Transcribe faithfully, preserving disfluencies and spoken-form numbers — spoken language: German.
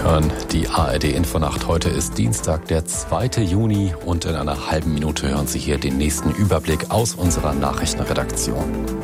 hören die A R D Infonacht. Heute ist Dienstag, der zweite Juni und in einer halben Minute hören Sie hier den nächsten Überblick aus unserer Nachrichtenredaktion.